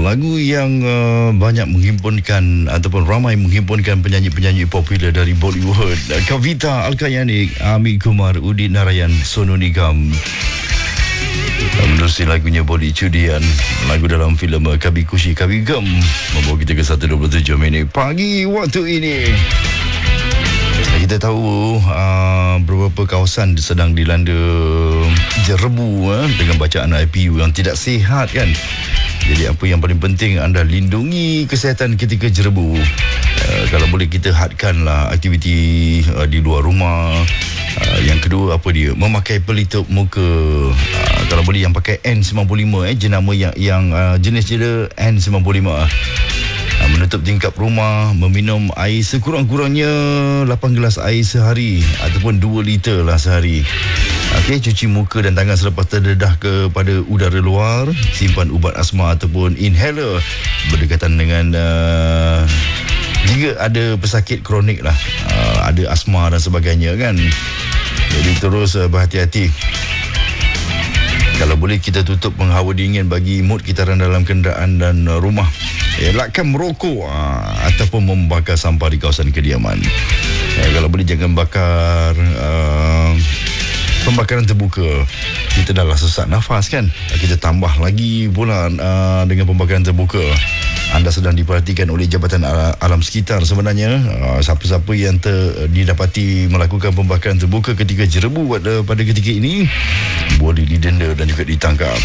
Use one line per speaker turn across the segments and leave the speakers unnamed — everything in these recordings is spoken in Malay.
Lagu yang banyak menghimpunkan ataupun ramai menghimpunkan penyanyi-penyanyi popular dari Bollywood. Kavita Alkayani, Amit Kumar, Udit Narayan, Sonu Nigam. Menerusi lagunya Bodi Cudian, lagu dalam filem Kabi Kushi Kabi Gem, membawa kita ke 1:27 minit pagi waktu ini. Kita tahu beberapa kawasan sedang dilanda jerebu dengan bacaan IPU yang tidak sihat kan. Jadi apa yang paling penting, anda lindungi kesihatan ketika jerebu. Kalau boleh kita hadkanlah aktiviti di luar rumah. Yang kedua apa dia? Memakai pelitup muka. Kalau boleh yang pakai N95 jenama yang jenis dia N95. Menutup tingkap rumah, meminum air sekurang-kurangnya 8 gelas air sehari ataupun 2 liter lah sehari. Okey, cuci muka dan tangan selepas terdedah kepada udara luar, simpan ubat asma ataupun inhaler berdekatan dengan jika ada pesakit kronik lah, ada asma dan sebagainya kan. Jadi terus berhati-hati. Kalau boleh kita tutup penghawa dingin bagi mood kitaran dalam kenderaan dan rumah. Elakkan merokok ataupun membakar sampah di kawasan kediaman. Kalau boleh jangan bakar pembakaran terbuka. Kita dah lah sesak nafas kan. Kita tambah lagi pula dengan pembakaran terbuka. Anda sedang diperhatikan oleh Jabatan Alam Sekitar sebenarnya. Siapa-siapa yang didapati melakukan pembakaran terbuka ketika jerebu pada ketika ini boleh didenda dan juga ditangkap.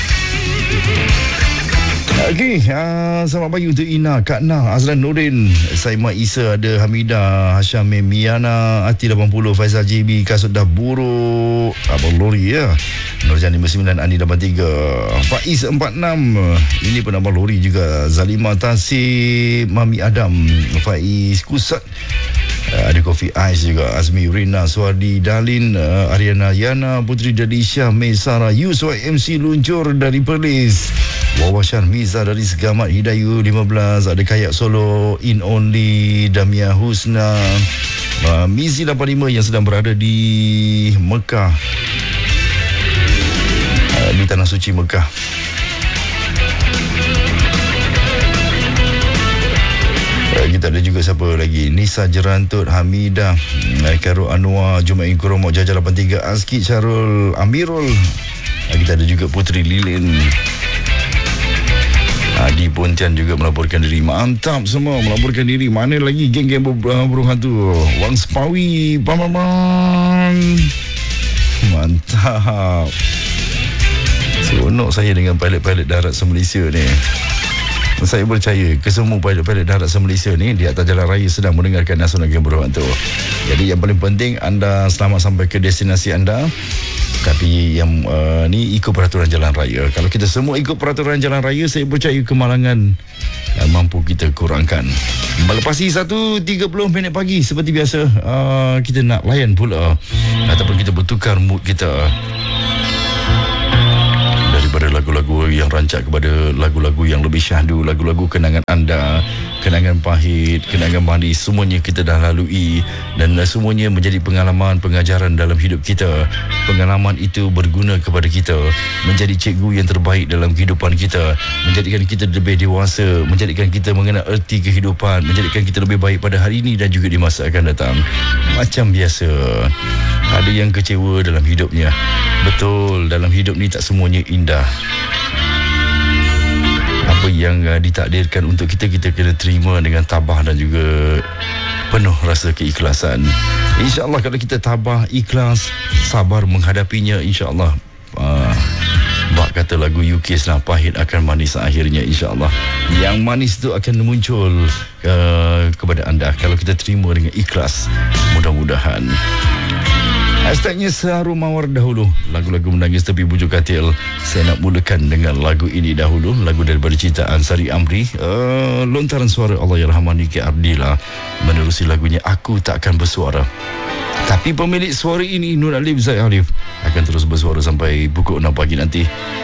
Okey, selamat pagi untuk Ina, Kak Nah, Azlan Nordin, Saimah Isa, ada Hamidah, Hasham Miana, Ati 80, Faizal JB, Kasut dah buruk, Abang Lori ya, Nurjan 59, Andi 83, Faiz 46, ini pun Abang Lori juga, Zalima Tasib, Mami Adam, Faiz Kusat, ada Kofi Ais juga, Azmi Rina, Suardi Dalin, Ariana Yana, Putri Dadisha, Mesara, Yusuf MC Luncur dari Perlis, Wawashan Miza dari Segamat Hidayu 15, ada Kayak Solo, In Only, Damia Husna, Mizi 85 yang sedang berada di Mekah, di Tanah Suci Mekah. Kita ada juga siapa lagi, Nisa Jerantut, Hamidah, Khairul Anwar, Jumain Kuromok, Jajah 83, Azki Syarul, Amirul. Kita ada juga Putri Lilin, Adi Pontian juga melaporkan diri. Mantap semua melaporkan diri. Mana lagi geng-geng burung hantu? Wang Sepawi, bang. Mantap. Seronok saya dengan pilot-pilot darat se-Malaysia ni. Saya percaya kesemua pilot-pilot darat se-Malaysia ni di atas jalan raya sedang mendengarkan Nasional Geng Burung Hantu. Jadi yang paling penting anda selamat sampai ke destinasi anda. Tapi yang ni ikut peraturan jalan raya. Kalau kita semua ikut peraturan jalan raya, saya percaya kemalangan mampu kita kurangkan. Melepasi 1:30 minit pagi seperti biasa, kita nak layan pula ataupun kita bertukar mood kita daripada lagu-lagu yang rancak kepada lagu-lagu yang lebih syahdu, lagu-lagu kenangan anda, kenangan pahit, kenangan manis, semuanya kita dah lalui dan semuanya menjadi pengalaman, pengajaran dalam hidup kita. Pengalaman itu berguna kepada kita, menjadi cikgu yang terbaik dalam kehidupan kita, menjadikan kita lebih dewasa, menjadikan kita mengenal erti kehidupan, menjadikan kita lebih baik pada hari ini dan juga di masa akan datang. Macam biasa, ada yang kecewa dalam hidupnya. Betul, dalam hidup ni tak semuanya indah. Apa yang ditakdirkan untuk kita kena terima dengan tabah dan juga penuh rasa keikhlasan. InsyaAllah kalau kita tabah, ikhlas, sabar menghadapinya, insyaAllah bak kata lagu UKIS lah, pahit akan manis akhirnya, insyaAllah. Yang manis itu akan muncul kepada anda kalau kita terima dengan ikhlas, mudah-mudahan. Hashtagnya Seharum Mawar dahulu, lagu-lagu menangis tepi bujuk katil. Saya nak mulakan dengan lagu ini dahulu, lagu daripada ciptaan Sari Amri, lontaran suara Allahyarhamah Niki Ardila, menerusi lagunya Aku Takkan Bersuara. Tapi pemilik suara ini, Nur Alif Zaid Alif, akan terus bersuara sampai pukul 6 pagi nanti.